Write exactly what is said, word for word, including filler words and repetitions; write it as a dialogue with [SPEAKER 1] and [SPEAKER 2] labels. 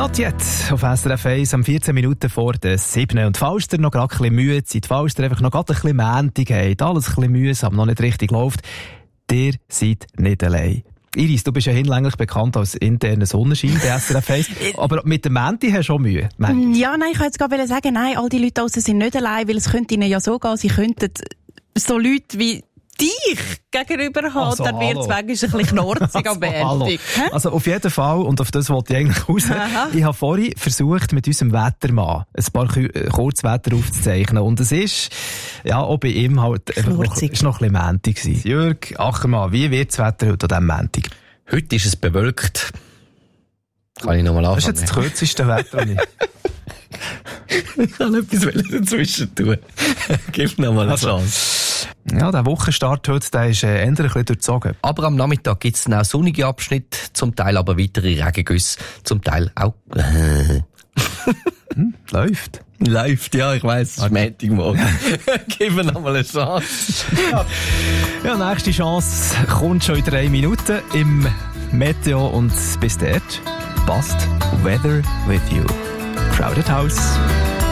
[SPEAKER 1] Not yet auf S R F eins am vierzehn Minuten vor der sieben. Und falls ihr noch gerade ein bisschen müde seid, falls ihr einfach noch gerade ein bisschen Montag habt, alles ein bisschen mühsam, noch nicht richtig läuft, ihr seid nicht allein. Iris, du bist ja hinlänglich bekannt als interner Sonnenschein bei S R F eins, aber mit dem Menti hast du schon Mühe. Manchmal.
[SPEAKER 2] Ja, nein, ich wollte jetzt gerade sagen, nein, all die Leute draussen sind nicht allein, weil es könnte ihnen ja so gehen, sie könnten so Leute wie dich gegenüber haben, also, dann wird es manchmal ein bisschen knorzig am Ende.
[SPEAKER 1] Also auf jeden Fall, und auf das wollte ich eigentlich raus, Aha. ich habe vorhin versucht, mit unserem Wettermann ein paar Kurzwetter aufzuzeichnen und es ist, ja, auch bei ihm halt einfach noch, ist noch ein bisschen Montag gewesen. Jürg Achermann, wie wird das Wetter heute an diesem Montag?
[SPEAKER 3] Heute ist es bewölkt. Kann ich nochmal anfangen?
[SPEAKER 1] Das ist jetzt das kürzeste Wetter.
[SPEAKER 3] Ich kann etwas dazwischen tun. Gib noch mal eine also, Chance.
[SPEAKER 1] Ja, der Wochenstart heute, der ist äh, eher ein bisschen durchzogen.
[SPEAKER 3] Aber am Nachmittag gibt es auch sonnige Abschnitte, zum Teil aber weitere Regengüsse, zum Teil auch...
[SPEAKER 1] hm, läuft.
[SPEAKER 3] Läuft, ja, ich weiss, es ist Montagmorgen. Gib mir noch mal eine Chance.
[SPEAKER 1] ja. ja, nächste Chance kommt schon in drei Minuten im Meteo und bis dort passt Weather with You. Crowded House.